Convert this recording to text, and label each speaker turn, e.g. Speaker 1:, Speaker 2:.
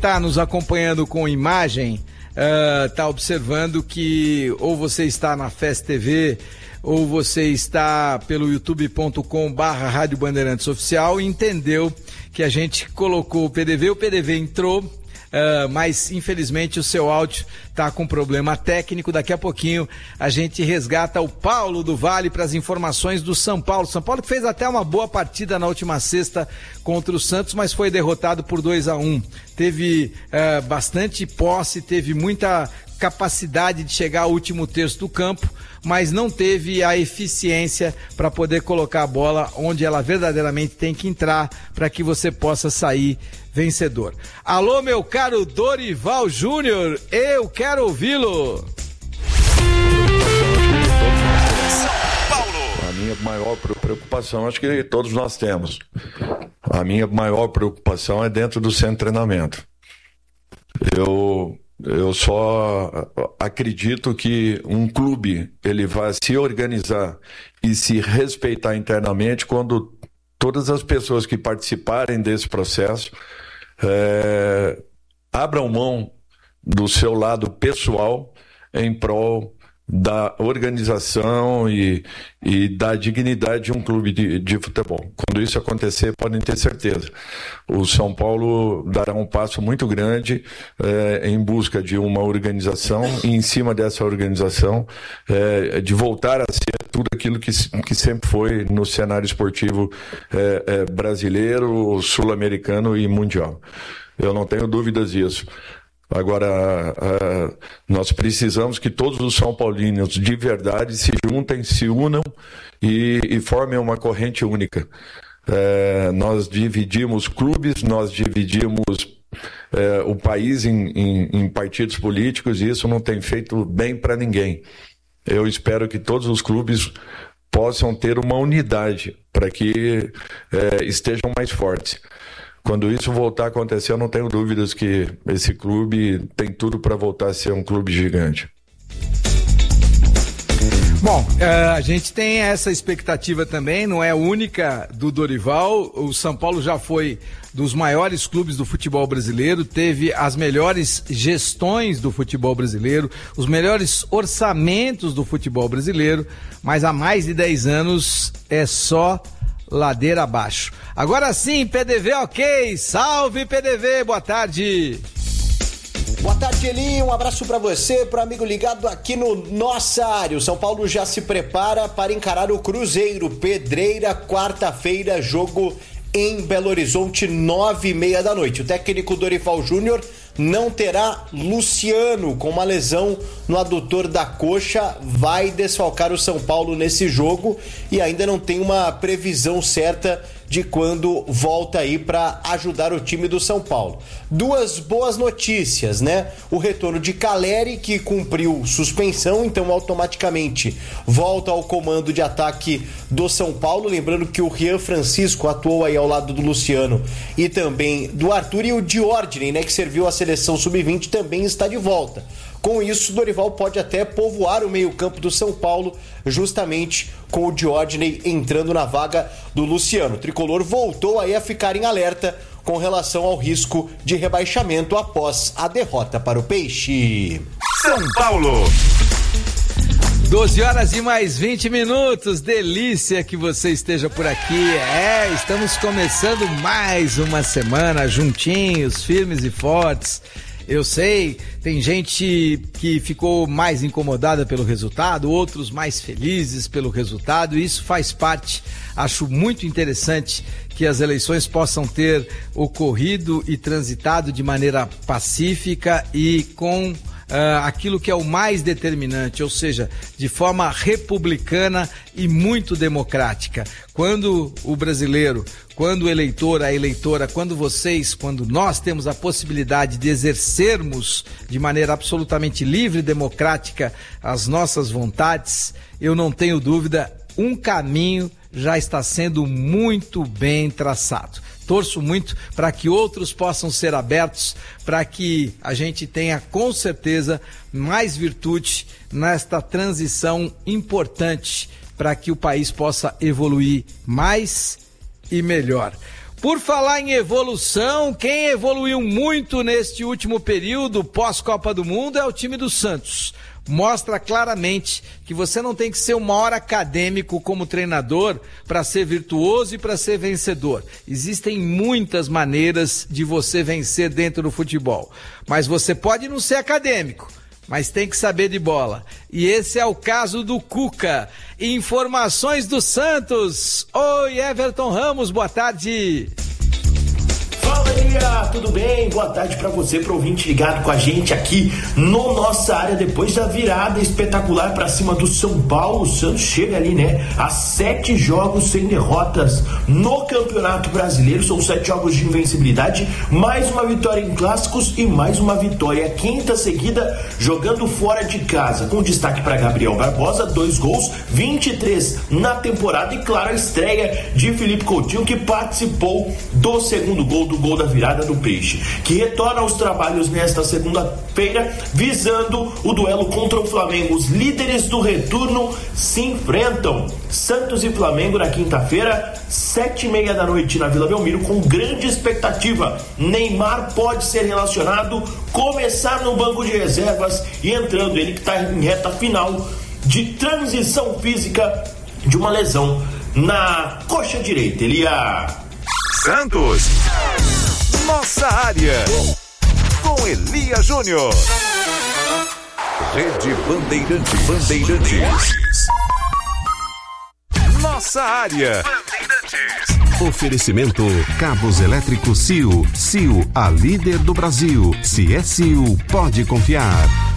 Speaker 1: está nos acompanhando com imagem está observando que ou você está na Fest TV ou você está pelo youtube.com/Rádio Bandeirantes Oficial e entendeu que a gente colocou o PDV entrou, mas infelizmente o seu áudio está com problema técnico. Daqui a pouquinho a gente resgata o Paulo do Vale para as informações do São Paulo. São Paulo que fez até uma boa partida na última sexta contra o Santos, mas foi derrotado por 2-1. Teve bastante posse, teve muita capacidade de chegar ao último terço do campo, mas não teve a eficiência para poder colocar a bola onde ela verdadeiramente tem que entrar para que você possa sair vencedor. Alô, meu caro Dorival Júnior, eu quero ouvi-lo.
Speaker 2: A minha maior preocupação, acho que todos nós temos. A minha maior preocupação é dentro do centro de treinamento. Eu só acredito que um clube ele vai se organizar e se respeitar internamente quando todas as pessoas que participarem desse processo abram mão do seu lado pessoal em prol da organização e da dignidade de um clube de futebol. Quando isso acontecer, podem ter certeza. O São Paulo dará um passo muito grande em busca de uma organização e em cima dessa organização de voltar a ser tudo aquilo que sempre foi no cenário esportivo brasileiro, sul-americano e mundial. Eu não tenho dúvidas disso. Agora, nós precisamos que todos os São Paulinos de verdade se juntem, se unam e formem uma corrente única. Nós dividimos clubes, nós dividimos o país em partidos políticos e isso não tem feito bem para ninguém. Eu espero que todos os clubes possam ter uma unidade para que estejam mais fortes. Quando isso voltar a acontecer, eu não tenho dúvidas que esse clube tem tudo para voltar a ser um clube gigante.
Speaker 1: Bom, a gente tem essa expectativa também, não é única do Dorival. O São Paulo já foi dos maiores clubes do futebol brasileiro, teve as melhores gestões do futebol brasileiro, os melhores orçamentos do futebol brasileiro, mas há mais de 10 anos é só ladeira abaixo. Agora sim, PDV ok, salve PDV, boa tarde.
Speaker 3: Boa tarde, Eli, um abraço pra você, pro amigo ligado aqui no Nossa Área. O São Paulo já se prepara para encarar o Cruzeiro, Pedreira, quarta-feira, jogo em Belo Horizonte, 9h30 da noite. O técnico Dorival Júnior não terá Luciano, com uma lesão no adutor da coxa, vai desfalcar o São Paulo nesse jogo e ainda não tem uma previsão certa de quando volta aí para ajudar o time do São Paulo. Duas boas notícias, né? O retorno de Caleri, que cumpriu suspensão, então automaticamente volta ao comando de ataque do São Paulo. Lembrando que o Rian Francisco atuou aí ao lado do Luciano e também do Arthur, e o Diordine, né, que serviu a seleção sub-20, também está de volta. Com isso, Dorival pode até povoar o meio-campo do São Paulo, justamente com o Diordine entrando na vaga do Luciano. O tricolor voltou aí a ficar em alerta com relação ao risco de rebaixamento após a derrota para o Peixe.
Speaker 4: São Paulo.
Speaker 1: 12 horas e mais 20 minutos, delícia que você esteja por aqui. Estamos começando mais uma semana juntinhos, firmes e fortes. Eu sei, tem gente que ficou mais incomodada pelo resultado, outros mais felizes pelo resultado, e isso faz parte. Acho muito interessante que as eleições possam ter ocorrido e transitado de maneira pacífica e com aquilo que é o mais determinante, ou seja, de forma republicana e muito democrática. Quando o brasileiro, quando o eleitor, a eleitora, quando nós temos a possibilidade de exercermos de maneira absolutamente livre e democrática as nossas vontades, eu não tenho dúvida, um caminho já está sendo muito bem traçado. Torço muito para que outros possam ser abertos, para que a gente tenha com certeza mais virtude nesta transição importante para que o país possa evoluir mais e melhor. Por falar em evolução, quem evoluiu muito neste último período pós-Copa do Mundo é o time do Santos. Mostra claramente que você não tem que ser o maior acadêmico como treinador para ser virtuoso e para ser vencedor. Existem muitas maneiras de você vencer dentro do futebol, mas você pode não ser acadêmico, mas tem que saber de bola. E esse é o caso do Cuca. Informações do Santos. Oi, Everton Ramos, boa tarde.
Speaker 4: Fala, Elia, tudo bem? Boa tarde pra você, pro ouvinte ligado com a gente aqui no Nossa Área. Depois da virada espetacular pra cima do São Paulo, o Santos chega ali, né, a 7 jogos sem derrotas no Campeonato Brasileiro. São 7 jogos de invencibilidade, mais uma vitória em clássicos e mais uma vitória, quinta seguida jogando fora de casa, com destaque para Gabriel Barbosa, 2 gols, 23 na temporada, e claro, a estreia de Felipe Coutinho, que participou do segundo gol da virada do Peixe, que retorna aos trabalhos nesta segunda-feira, visando o duelo contra o Flamengo. Os líderes do retorno se enfrentam. Santos e Flamengo na quinta-feira, 7h30 da noite na Vila Belmiro, com grande expectativa. Neymar pode ser relacionado, começar no banco de reservas e entrando, ele que está em reta final de transição física de uma lesão na coxa direita. Ele
Speaker 5: Santos, Nossa Área, com Elia Júnior. Rede Bandeirantes. Nossa Área. Oferecimento Cabos Elétricos CIO. CIO, a líder do Brasil. Se é CIO, pode confiar.